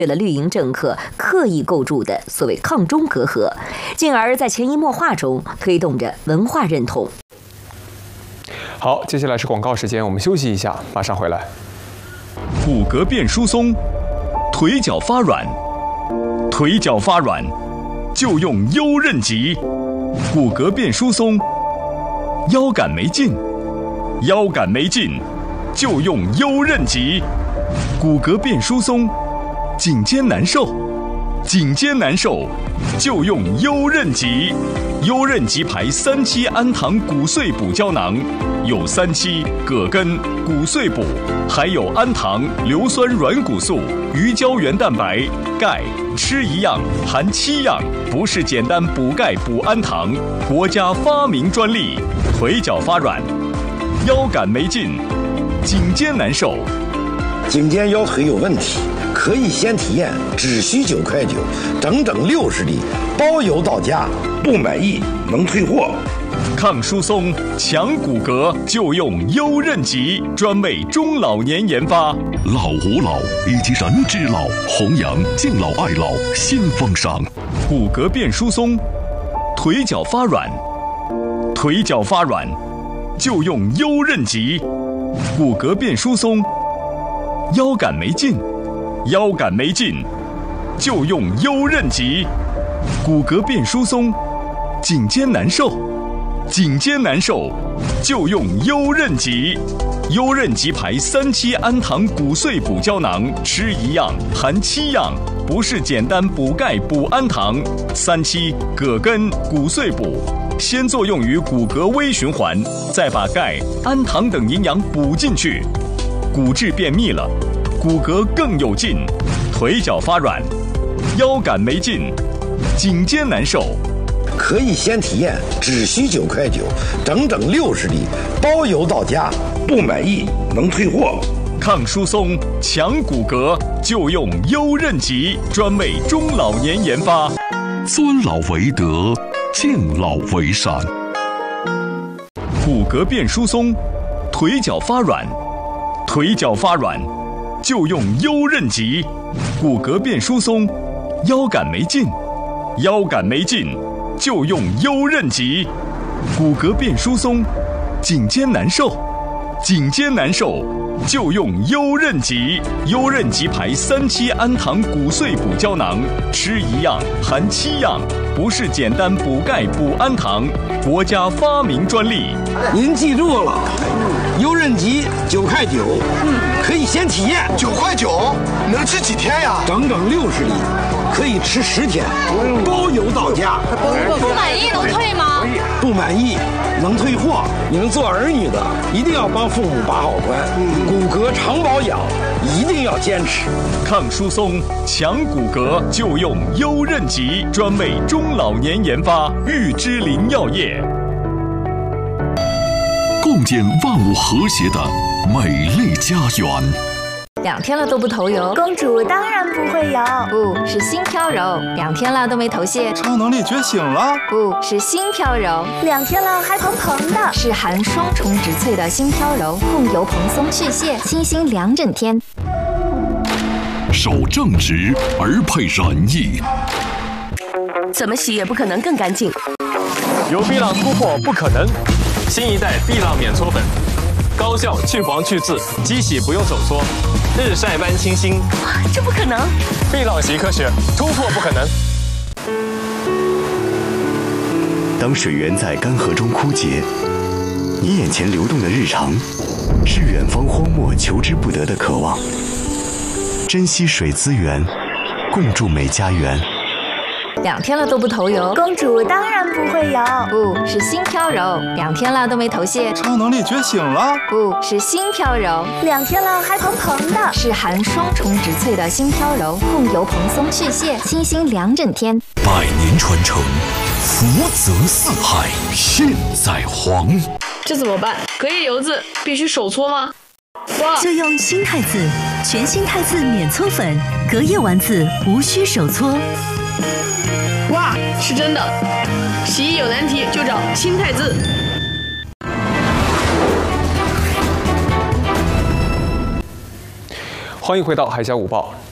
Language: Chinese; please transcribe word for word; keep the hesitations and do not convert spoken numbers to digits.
了绿营政客刻意构筑的所谓抗中隔阂，进而在潜移默化中推动着文化认同。 好，接下来是广告时间，我们休息一下，马上回来。 骨骼变疏松，腿脚发软，腿脚发软就用优韧极。骨骼变疏松，腰杆没劲，腰杆没劲就用优韧极。骨骼变疏松，颈肩难受，颈肩难受就用优韧极。优韧极牌三七氨糖骨碎补胶囊，有三七、葛根、骨碎补，还有氨糖、硫酸软骨素、鱼胶原蛋白、钙，吃一样含七样，不是简单补钙补氨糖，国家发明专利。腿脚发软，腰杆没劲，颈肩难受。 颈肩腰腿有问题，可以先体验，只需九块九，整整六十粒，包邮到家，不满意能退货。 抗疏松、强骨骼就用优韧极，专为中老年研发。 老吾老以及人之老，弘扬敬老爱老新风尚。 骨骼变疏松，腿脚发软，腿脚发软就用优韧极。骨骼变疏松，腰杆没劲，腰杆没劲就用优韧极。骨骼变疏松，颈肩难受，颈肩难受就用优韧极。优韧极牌三七氨糖骨碎补胶囊，吃一样含七样，不是简单补钙补氨糖。三七、葛根、骨碎补，先作用于骨骼微循环，再把钙、氨糖等营养补进去，骨质变密了，骨骼更有劲。腿脚发软，腰杆没劲，颈肩难受。 可以先体验，只需九块九，整整六十粒，包邮到家，不满意能退货。 抗疏松、强骨骼就用优韧极，专为中老年研发。 尊老为德，敬老为善。 骨骼变疏松，腿脚发软，腿脚发软就用优韧极。骨骼变疏松，腰杆没劲，腰杆没劲就用优韧极。骨骼变疏松，颈肩难受，颈肩难受就用优韧极。优韧极牌三七氨糖骨碎补胶囊，吃一样含七样，不是简单补钙补氨糖，国家发明专利。 您记住了，优韧极九块九，嗯，可以先体验。 九块九能吃几天呀？ 整整六十粒，可以吃十天，包邮到家。 不满意能退吗？ 不满意能退货。你们做儿女的一定要帮父母把好关，骨骼常保养一定要坚持。 抗疏松、强骨骼就用优韧极，专为中老年研发。玉芝林药业共建万物和谐的美丽家园。 两天了都不头油， 公主当然不会油， 不是心飘柔。两天了都没头屑， 超能力觉醒了， 不是心飘柔。 两天了还蓬蓬的， 是含双重植萃的心飘柔，控油蓬松去屑，清新两整天。 守正直而配仁义， 怎么洗也不可能更干净。 由碧浪突破不可能，新一代碧浪免搓粉。高效去黄去渍，机洗不用手搓，日晒般清新。 这不可能！ 碧浪习科学，突破不可能。 当水源在干涸中枯竭，你眼前流动的日常，是远方荒漠求之不得的渴望。珍惜水资源，共筑美家园。 两天了都不头油， 公主当然不会油， 不是心飘柔。两天了都没头屑， 超能力觉醒了， 不是心飘柔。 两天了还蓬蓬的， 是含双重植萃的心飘柔，控油蓬松去屑，清新两整天。 百年传承，福泽四海，现在黄。 这怎么办？隔夜油渍必须手搓吗？哇！ 就用新汰渍，全新汰渍免搓粉，隔夜丸子无需手搓。 哇，是真的！洗衣有难题就找新汰渍。 欢迎回到海峡午报。